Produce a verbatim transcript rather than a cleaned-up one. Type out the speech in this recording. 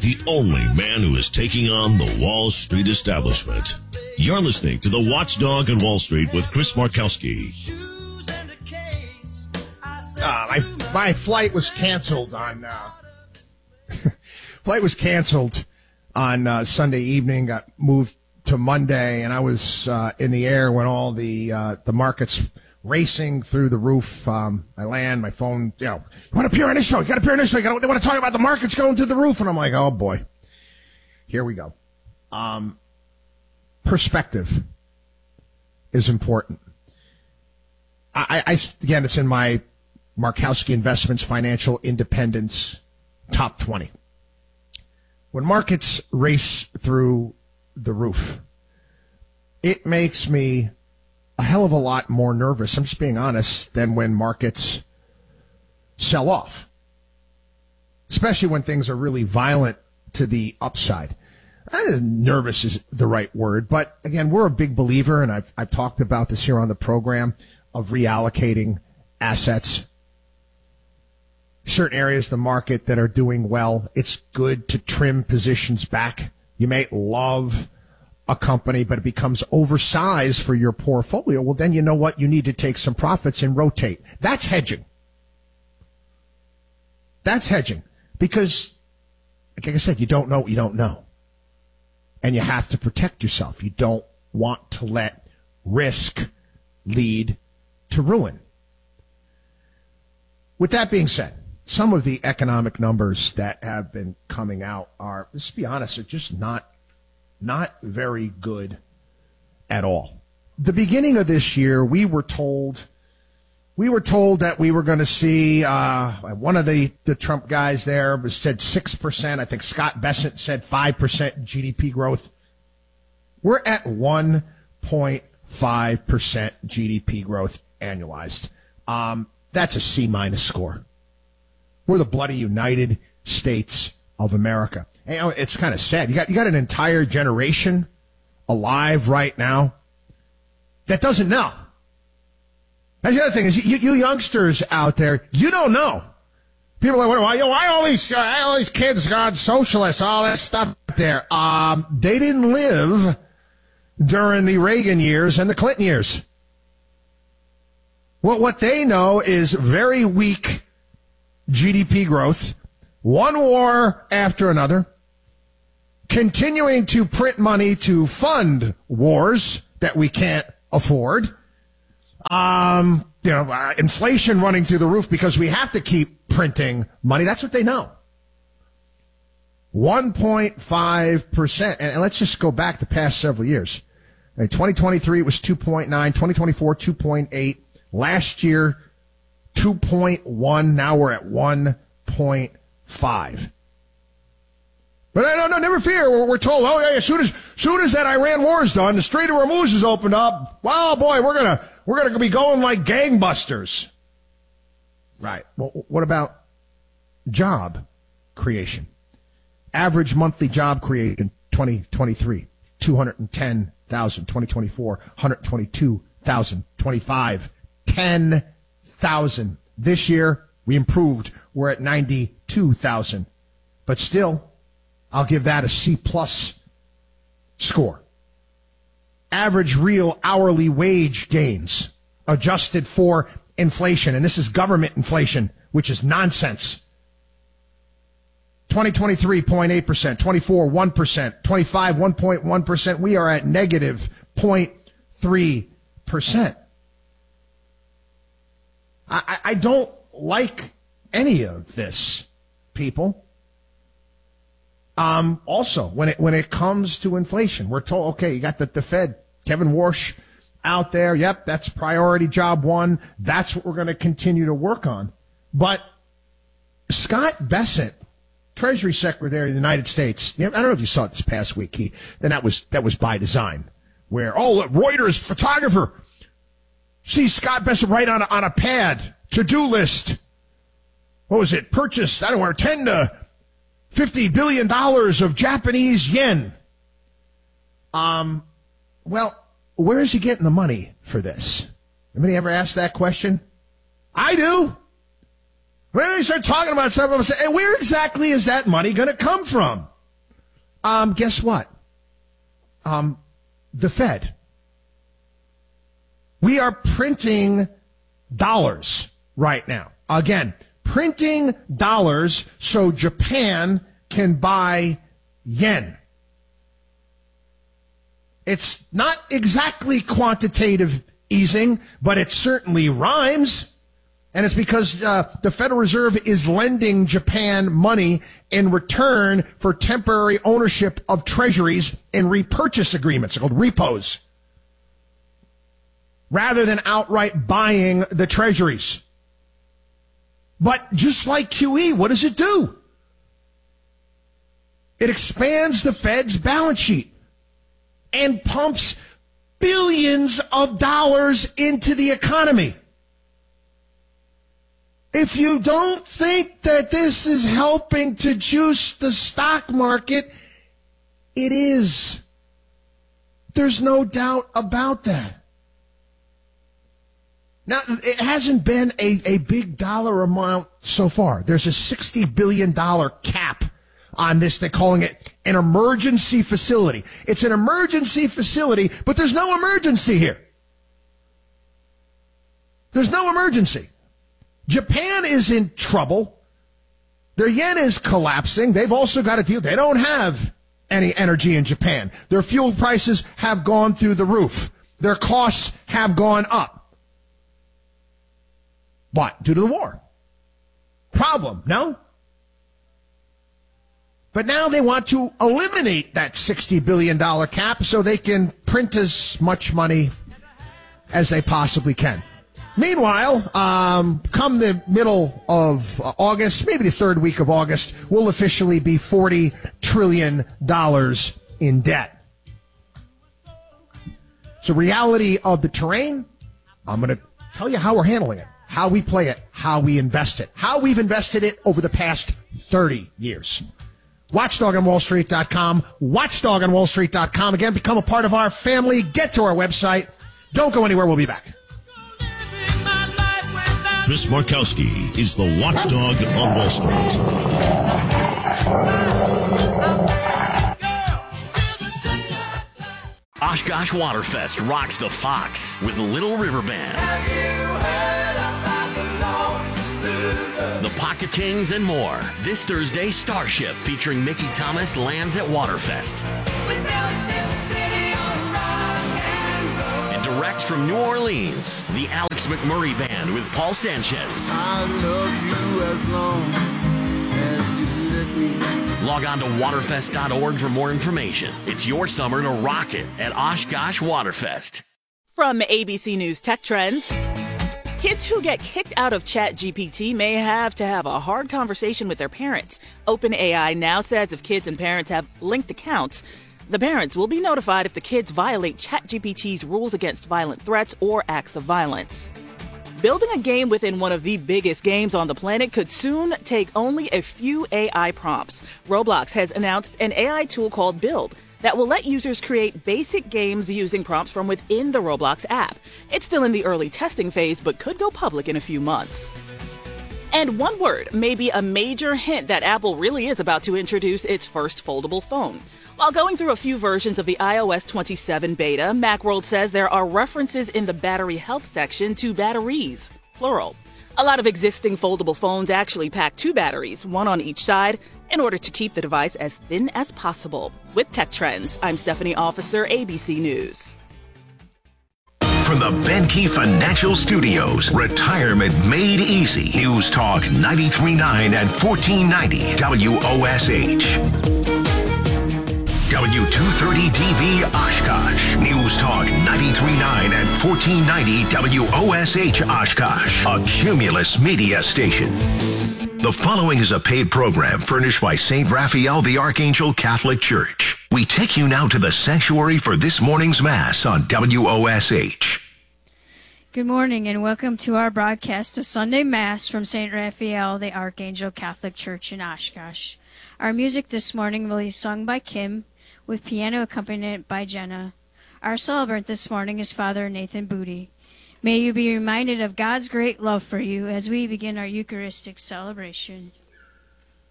the only man who is taking on the Wall Street establishment. You're listening to The Watchdog on Wall Street with Chris Markowski. Uh, my, my flight was canceled on uh, flight was canceled on uh, Sunday evening. Got moved to Monday, and I was uh, in the air when all the uh, the markets racing through the roof. Um, I land, my phone. You know, you want to appear on this show? You got to appear on this show. You gotta, they want to talk about the markets going through the roof, and I'm like, oh boy, here we go. Um, perspective is important. I, I again, it's in my Markowski Investments Financial Independence Top twenty. When markets race through the roof, it makes me a hell of a lot more nervous, I'm just being honest, than when markets sell off, especially when things are really violent to the upside. Uh, nervous is the right word, but again, we're a big believer, and I've, I've talked about this here on the program, of reallocating assets. Certain areas of the market that are doing well, it's good to trim positions back. You may love a company, but it becomes oversized for your portfolio. Well, then you know what? You need to take some profits and rotate. That's hedging. That's hedging. Because, like I said, you don't know what you don't know. And you have to protect yourself. You don't want to let risk lead to ruin. With that being said, some of the economic numbers that have been coming out are, let's be honest, are just not not very good at all. The beginning of this year, we were told we were told that we were going to see uh, one of the, the Trump guys there was said six percent. I think Scott Bessent said five percent G D P growth. We're at one point five percent G D P growth annualized. Um, that's a C minus score. We're the bloody United States of America. And, you know, it's kind of sad. You got you got an entire generation alive right now that doesn't know. That's the other thing is you, you youngsters out there, you don't know. People are like, why, why all these uh, all these kids got socialists, all that stuff there. Um, they didn't live during the Reagan years and the Clinton years. Well, what they know is very weak G D P growth, one war after another, continuing to print money to fund wars that we can't afford, um, you know, uh, inflation running through the roof because we have to keep printing money. That's what they know. one point five percent. And, and let's just go back the past several years. In twenty twenty-three, it was two point nine. twenty twenty-four, two point eight. Last year, two point one. Now we're at one point five. But no, no, never fear. We're, we're told, oh yeah, as soon as, soon as that Iran war is done, the Strait of Hormuz is opened up. Well, boy, we're gonna, we're gonna be going like gangbusters. Right. Well, what about job creation? Average monthly job creation, twenty twenty-three, two hundred ten thousand. twenty twenty-four, one hundred twenty-two thousand. twenty-five, ten thousand. This year, we improved. We're at ninety-two thousand. But still, I'll give that a C plus score. Average real hourly wage gains adjusted for inflation. And this is government inflation, which is nonsense. twenty twenty-three, zero point eight percent. twenty-four, one percent. twenty-five, one point one percent. We are at negative zero point three percent. I, I don't like any of this, people. Um, also, when it when it comes to inflation, we're told, okay, you got the, the Fed, Kevin Warsh out there. Yep, that's priority job one. That's what we're going to continue to work on. But Scott Bessent, Treasury Secretary of the United States, I don't know if you saw it this past week. He, then that was that was by design, where oh, Reuters photographer sees Scott Bessent write on a, on a pad to-do list. What was it? Purchase, I don't know, ten to fifty billion dollars of Japanese yen. Um, well, where is he getting the money for this? Anybody ever asked that question? I do. When they start talking about stuff, I'm saying, hey, where exactly is that money going to come from? Um, guess what? Um, the Fed. We are printing dollars right now. Again, printing dollars so Japan can buy yen. It's not exactly quantitative easing, but it certainly rhymes. And it's because uh, the Federal Reserve is lending Japan money in return for temporary ownership of treasuries and repurchase agreements. They're called repos. Rather than outright buying the treasuries. But just like Q E, what does it do? It expands the Fed's balance sheet and pumps billions of dollars into the economy. If you don't think that this is helping to juice the stock market, it is. There's no doubt about that. Now, it hasn't been a, a big dollar amount so far. There's a sixty billion dollars cap on this. They're calling it an emergency facility. It's an emergency facility, but there's no emergency here. There's no emergency. Japan is in trouble. Their yen is collapsing. They've also got to deal. They don't have any energy in Japan. Their fuel prices have gone through the roof. Their costs have gone up. What? Due to the war. Problem, no? But now they want to eliminate that sixty billion dollars cap so they can print as much money as they possibly can. Meanwhile, um, come the middle of uh, August, maybe the third week of August, we'll officially be forty trillion dollars in debt. So reality of the terrain, I'm going to tell you how we're handling it, how we play it, how we invest it, how we've invested it over the past thirty years. watchdog on wall street dot com, watchdog on wall street dot com. Again, become a part of our family. Get to our website. Don't go anywhere. We'll be back. Chris Markowski is the watchdog on Wall Street. Oshkosh Waterfest rocks the Fox with Little River Band. Have you heard about the Lone The Pocket Kings and more. This Thursday, Starship featuring Mickey Thomas lands at Waterfest. We built this city on rock and roll. And direct from New Orleans, the Alex McMurray Band with Paul Sanchez. I love you as long as you let me. Log on to waterfest dot org for more information. It's your summer to rock it at Oshkosh Waterfest. From A B C News Tech Trends. Kids who get kicked out of ChatGPT may have to have a hard conversation with their parents. OpenAI now says if kids and parents have linked accounts, the parents will be notified if the kids violate ChatGPT's rules against violent threats or acts of violence. Building a game within one of the biggest games on the planet could soon take only a few A I prompts. Roblox has announced an A I tool called Build that will let users create basic games using prompts from within the Roblox app. It's still in the early testing phase, but could go public in a few months. And one word may be a major hint that Apple really is about to introduce its first foldable phone. While going through a few versions of the i O S twenty-seven beta, Macworld says there are references in the battery health section to batteries, plural. A lot of existing foldable phones actually pack two batteries, one on each side, in order to keep the device as thin as possible. With Tech Trends, I'm Stephanie Officer, A B C News. From the Benke Financial Studios, retirement made easy. News Talk ninety-three point nine and fourteen ninety W O S H. W two thirty D V Oshkosh. News Talk ninety-three point nine and fourteen ninety W O S H Oshkosh. A Cumulus media station. The following is a paid program furnished by Saint Raphael the Archangel Catholic Church. We take you now to the sanctuary for this morning's Mass on W O S H. Good morning and welcome to our broadcast of Sunday Mass from Saint Raphael the Archangel Catholic Church in Oshkosh. Our music this morning will be sung by Kim, with piano accompaniment by Jenna. Our celebrant this morning is Father Nathan Booty. May you be reminded of God's great love for you as we begin our Eucharistic celebration.